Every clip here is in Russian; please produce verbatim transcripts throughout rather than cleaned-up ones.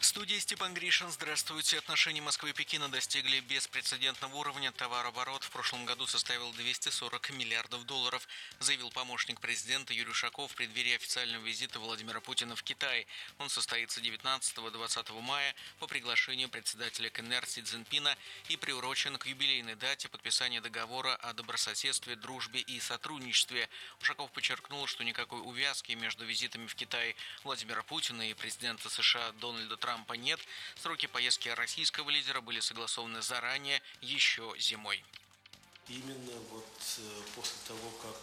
В студии Степан Гришин. Здравствуйте. Отношения Москвы и Пекина достигли беспрецедентного уровня. Товарооборот в прошлом году составил двести сорок миллиардов долларов, заявил помощник президента Юрий Ушаков в преддверии официального визита Владимира Путина в Китай. Он состоится девятнадцатого-двадцатого мая по приглашению председателя КНР Си Цзиньпина и приурочен к юбилейной дате подписания договора о добрососедстве, дружбе и сотрудничестве. Ушаков подчеркнул, что никакой увязки между визитами в Китай Владимира Путина и президента США Дональда Трампа Трампа нет. Сроки поездки российского лидера были согласованы заранее, еще зимой. Именно вот после того, как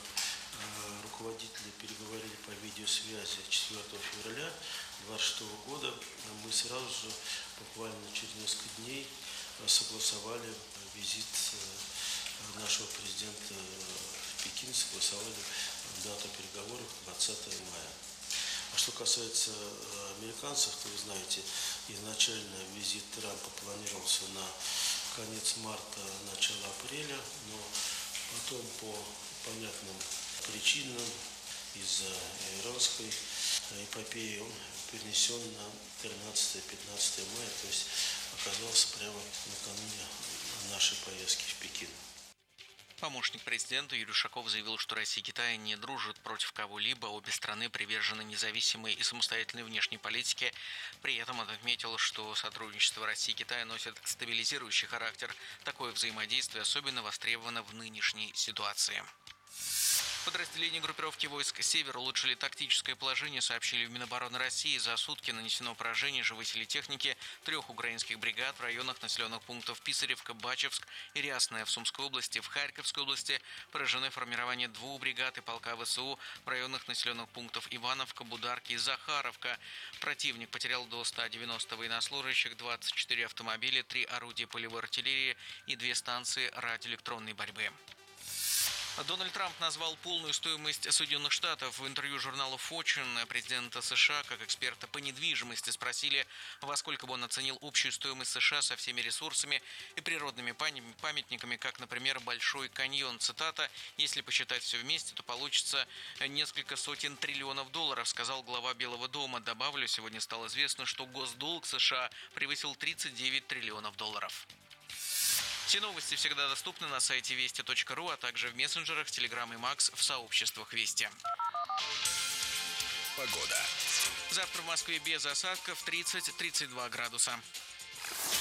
руководители переговорили по видеосвязи четвёртого февраля две тысячи двадцать шестого года, мы сразу же, буквально через несколько дней, согласовали визит нашего президента в Пекин, согласовали дату переговоров двадцатого мая. А что касается американцев, то вы знаете, изначально визит Трампа планировался на конец марта, начало апреля, но потом по понятным причинам из-за иранской эпопеи он перенесен на тринадцатое-пятнадцатое мая, то есть оказался прямо накануне нашей поездки в Пекин. Помощник президента Юрий Ушаков заявил, что Россия и Китай не дружат против кого-либо, обе страны привержены независимой и самостоятельной внешней политике. При этом он отметил, что сотрудничество России и Китая носит стабилизирующий характер. Такое взаимодействие особенно востребовано в нынешней ситуации. Подразделения группировки войск «Север» улучшили тактическое положение, сообщили в Минобороны России. За сутки нанесено поражение живой силе техники трех украинских бригад в районах населенных пунктов Писаревка, Бачевск и Рясное в Сумской области. В Харьковской области поражены формирование двух бригад и полка ВСУ в районах населенных пунктов Ивановка, Бударки и Захаровка. Противник потерял до ста девяноста военнослужащих, двадцать четыре автомобиля, три орудия полевой артиллерии и две станции радиоэлектронной борьбы. Дональд Трамп назвал полную стоимость Соединенных Штатов. В интервью журналу Fortune президента США, как эксперта по недвижимости, спросили, во сколько бы он оценил общую стоимость США со всеми ресурсами и природными памятниками, как, например, Большой каньон. Цитата: «Если посчитать все вместе, то получится несколько сотен триллионов долларов», сказал глава Белого дома. Добавлю, сегодня стало известно, что госдолг США превысил тридцать девять триллионов долларов. Все новости всегда доступны на сайте вести точка ру, а также в мессенджерах Telegram и Макс в сообществах Вести. Погода. Завтра в Москве без осадков тридцать-тридцать два градуса.